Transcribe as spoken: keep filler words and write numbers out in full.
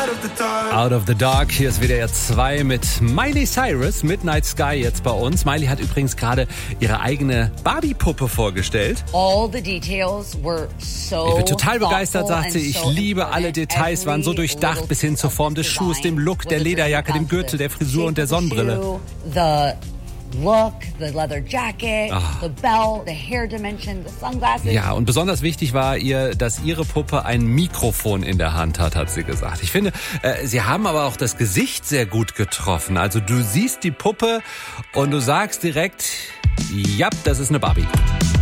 Out of the Dark, hier ist W D R zwei mit Miley Cyrus, Midnight Sky jetzt bei uns. Miley hat übrigens gerade ihre eigene Barbie-Puppe vorgestellt. All the details were so ich bin total begeistert, sagt sie. Ich so liebe alle Details, waren so durchdacht bis hin zur Form des Schuhs, dem Look, der Lederjacke, dem Gürtel, der Frisur und der Sonnenbrille. The look, the leather jacket, Ach. the belt, the hair dimension, the sunglasses. Ja, und besonders wichtig war ihr, dass ihre Puppe ein Mikrofon in der Hand hat, hat sie gesagt. Ich finde, äh, sie haben aber auch das Gesicht sehr gut getroffen. Also du siehst die Puppe und du sagst direkt, ja, das ist eine Barbie.